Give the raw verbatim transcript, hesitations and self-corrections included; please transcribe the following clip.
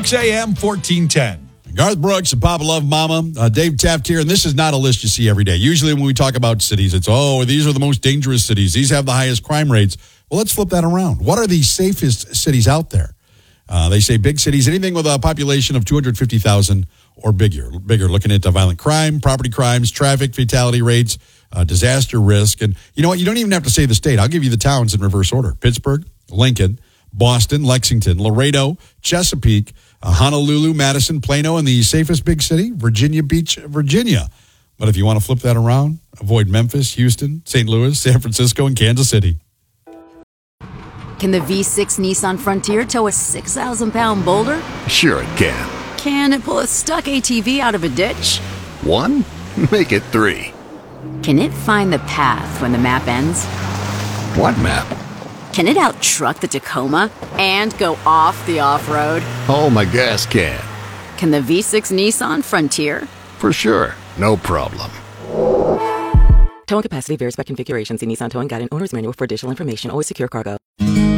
six a.m., fourteen ten. Garth Brooks and Papa Love Mama, uh, Dave Taft here, and this is not a list you see every day. Usually when we talk about cities, it's, oh, these are the most dangerous cities. These have the highest crime rates. Well, let's flip that around. What are the safest cities out there? Uh, they say big cities, anything with a population of two hundred fifty thousand or bigger. Bigger, looking at the violent crime, property crimes, traffic fatality rates, uh, disaster risk. And you know what? You don't even have to say the state. I'll give you the towns in reverse order. Pittsburgh, Lincoln, Boston, Lexington, Laredo, Chesapeake, uh, Honolulu, Madison, Plano, and the safest big city, Virginia Beach, Virginia. But if you want to flip that around, avoid Memphis, Houston, Saint Louis, San Francisco, and Kansas City. Can the V six Nissan Frontier tow a six thousand pound boulder? Sure it can. Can it pull a stuck A T V out of a ditch? One? Make it three. Can it find the path when the map ends? What map? Can it out-truck the Tacoma and go off the off-road? Oh, my gas can. Can the V six Nissan Frontier? For sure. No problem. Towing capacity varies by configuration. See Nissan Towing Guide and Owner's Manual for additional information. Always secure cargo.